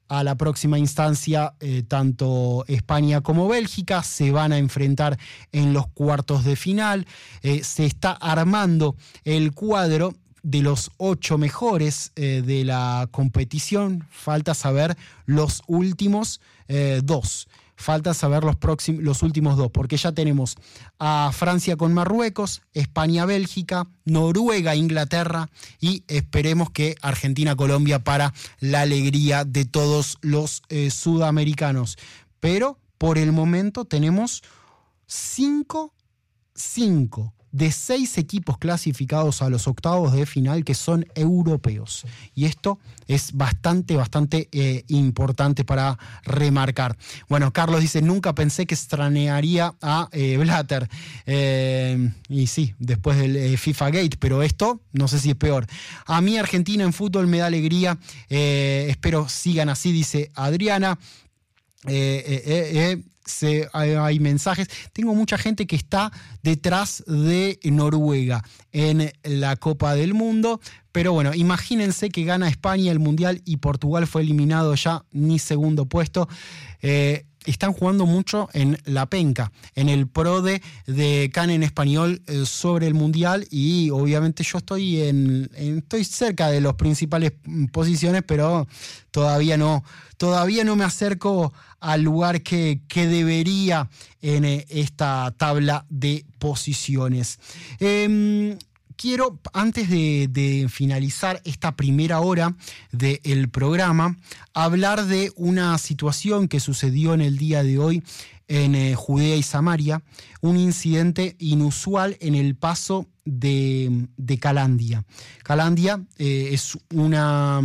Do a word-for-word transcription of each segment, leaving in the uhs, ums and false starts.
a la próxima instancia, eh, tanto España como Bélgica se van a enfrentar en los cuartos de final. Eh, se está armando el cuadro de los ocho mejores eh, de la competición. Falta saber los últimos eh, dos. Falta saber los, próximos, los últimos dos, porque ya tenemos a Francia con Marruecos, España-Bélgica, Noruega-Inglaterra y esperemos que Argentina-Colombia para la alegría de todos los eh, sudamericanos. Pero por el momento tenemos cinco, cinco de seis equipos clasificados a los octavos de final que son europeos. Y esto es bastante, bastante eh, importante para remarcar. Bueno, Carlos dice, nunca pensé que extrañaría a eh, Blatter. Eh, y sí, después del eh, FIFA Gate, pero esto no sé si es peor. A mí Argentina en fútbol me da alegría. Eh, espero sigan así, dice Adriana. Eh, eh, eh, eh. Se, hay, hay mensajes. Tengo mucha gente que está detrás de Noruega en la Copa del Mundo, pero bueno, imagínense que gana España el Mundial y Portugal fue eliminado ya, ni segundo puesto. Eh, están jugando mucho en la penca, en el PRODE de Can en español eh, sobre el Mundial, y obviamente yo estoy en, en estoy cerca de las principales posiciones, pero todavía no, todavía no me acerco al lugar que, que debería en esta tabla de posiciones. Eh, Quiero, antes de, de finalizar esta primera hora del programa, hablar de una situación que sucedió en el día de hoy en eh, Judea y Samaria, un incidente inusual en el paso de, de Calandia. Calandia eh, es una...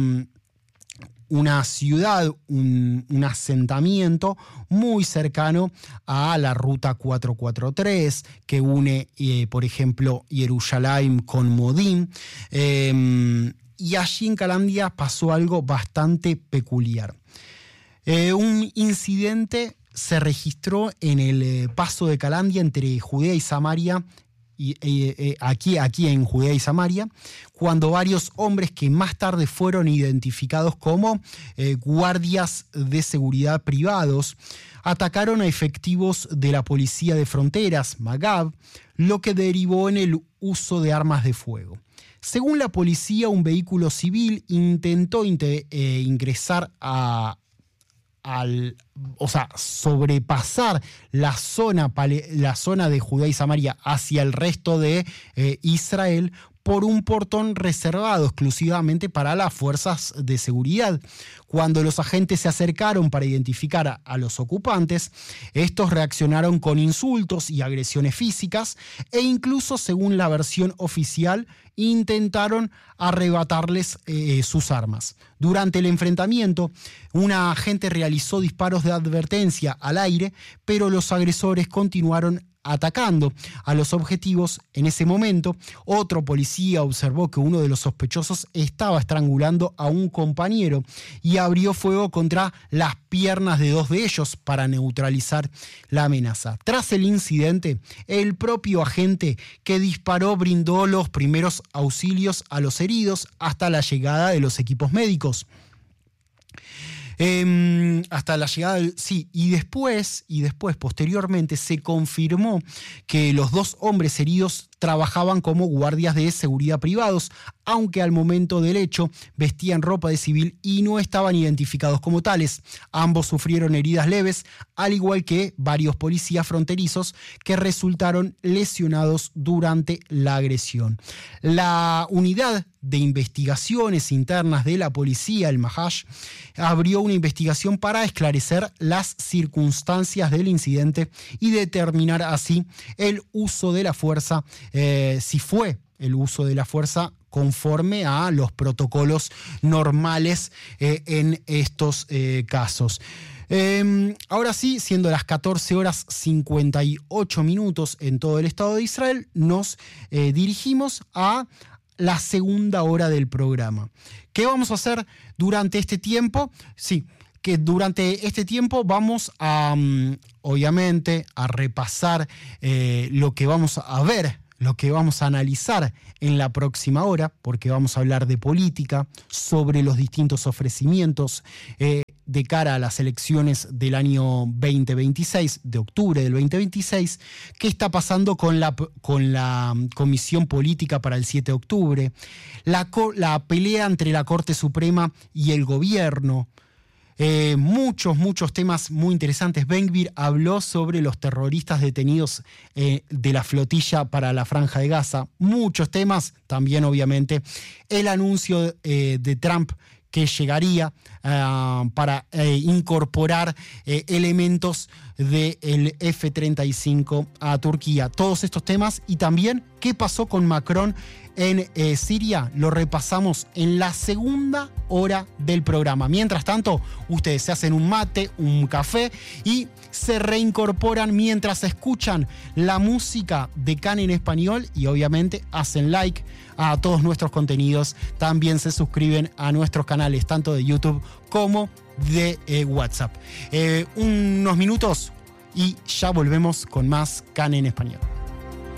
una ciudad, un, un asentamiento muy cercano a la ruta cuatrocientos cuarenta y tres que une, eh, por ejemplo, Jerusalén con Modín. Eh, y allí en Calandia pasó algo bastante peculiar. Eh, un incidente se registró en el eh, paso de Calandia entre Judea y Samaria, y eh, eh, aquí, aquí en Judea y Samaria, cuando varios hombres que más tarde fueron identificados como eh, guardias de seguridad privados atacaron a efectivos de la policía de fronteras, Magab, lo que derivó en el uso de armas de fuego. Según la policía, un vehículo civil intentó inte- eh, ingresar a Al, o sea, sobrepasar la zona, la zona de Judea y Samaria hacia el resto de eh, Israel por un portón reservado exclusivamente para las fuerzas de seguridad. Cuando los agentes se acercaron para identificar a, a los ocupantes, estos reaccionaron con insultos y agresiones físicas e incluso, según la versión oficial, intentaron arrebatarles eh, sus armas. Durante el enfrentamiento, una agente realizó disparos de advertencia al aire, pero los agresores continuaron atacando a los objetivos. En ese momento, otro policía observó que uno de los sospechosos estaba estrangulando a un compañero y abrió fuego contra las piernas de dos de ellos para neutralizar la amenaza. Tras el incidente, el propio agente que disparó brindó los primeros auxilios a los heridos hasta la llegada de los equipos médicos. Eh, hasta la llegada del, sí, y después, y después, posteriormente, se confirmó que los dos hombres heridos trabajaban como guardias de seguridad privados, aunque al momento del hecho vestían ropa de civil y no estaban identificados como tales. Ambos sufrieron heridas leves, al igual que varios policías fronterizos que resultaron lesionados durante la agresión. La unidad de investigaciones internas de la policía, el Mahash, abrió una investigación para esclarecer las circunstancias del incidente y determinar así el uso de la fuerza, eh, si fue el uso de la fuerza conforme a los protocolos normales eh, en estos eh, casos. Eh, ahora sí, siendo las catorce horas cincuenta y ocho minutos en todo el Estado de Israel, nos eh, dirigimos a la segunda hora del programa. ¿Qué vamos a hacer durante este tiempo? Sí, que durante este tiempo vamos a, um, obviamente, a repasar eh, lo que vamos a ver, lo que vamos a analizar en la próxima hora, porque vamos a hablar de política, sobre los distintos ofrecimientos eh, de cara a las elecciones del año veinte veintiséis, de octubre del veinte veintiséis, qué está pasando con la, con la Comisión Política para el siete de octubre, la, la pelea entre la Corte Suprema y el gobierno. Eh, muchos, muchos temas muy interesantes. Ben Gvir habló sobre los terroristas detenidos eh, de la flotilla para la Franja de Gaza. Muchos temas, también obviamente el anuncio eh, de Trump que llegaría uh, para eh, incorporar eh, elementos del F treinta y cinco a Turquía. Todos estos temas y también qué pasó con Macron en eh, Siria, lo repasamos en la segunda hora del programa. Mientras tanto, ustedes se hacen un mate, un café y se reincorporan mientras escuchan la música de Can en español y obviamente hacen like a todos nuestros contenidos. También se suscriben a nuestros canales tanto de YouTube como de eh, WhatsApp. Eh, unos minutos y ya volvemos con más Can en español.